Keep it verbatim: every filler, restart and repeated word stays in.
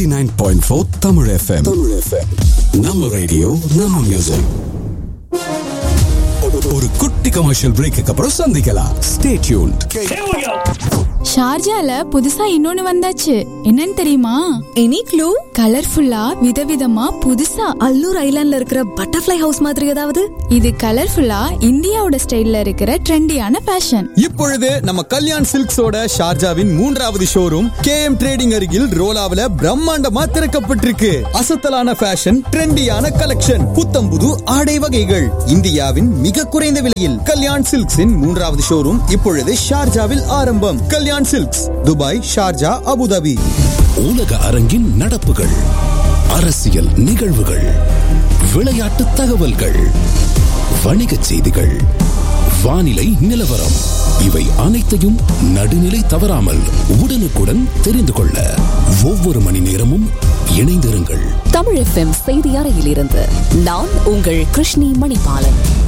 eighty-nine point four Tamil F M. Tamil F M. நம்ம radio நம்ம music. ஒரு குட்டி கமர்ஷியல் பிரேக்குக்கு அப்புறம் சந்திக்கலாம். Stay tuned. ஷார்ஜால புதுசா இன்னொன்னு வந்தாச்சு. என்னன்னு தெரியுமா? Any clue? கலர்ஃபுல்லா விதவிதமா புதுசா அல்லூர் ஐலாண்ட்ல இருக்கிற பட்டர்ஃப்ளை ஹவுஸ் மாதிரி ஏதாவது? இது கலர்ஃபுல்லா இந்தியாவோட ஸ்டைல்ல இருக்கிற ட்ரெண்டியான ஃபேஷன். இப்பொழுது நம்ம கல்யாண் சில்க்ஸோட ஷார்ஜாவின் மூன்றாவது ஷோரூம் கேஎம் ட்ரேடிங் அருகில் ரோலாவில பிரம்மாண்டமா திறக்கப்பட்டிருக்கு. அசத்தலான ஃபேஷன், ட்ரெண்டியான கலெக்ஷன், புத்தம்புது ஆடை வகைகள், இந்தியாவின் மிக குறைந்த விலையில். கல்யாண் சில்க்ஸின் மூன்றாவது ஷோரூம் இப்பொழுது ஷார்ஜாவில் ஆரம்பம். Kalyan silks, Dubai, Sharjah, Abu Dhabi. உலக அரங்கின் நடப்புகள், அரசியல் நிகழ்வுகள், விளையாட்டு தகவல்கள், வணிகச் செய்திகள், வானிலை நிலவரம், இவை அனைத்தையும் நடுநிலை தவறாமல் உடனுக்குடன் தெரிந்து கொள்ள ஒவ்வொரு மணி நேரமும் இணைந்திருங்கள். தமிழ் எஃப்எம் செய்தி அறையிலிருந்து நான் உங்கள் கிருஷ்ணி மணிபாலன்.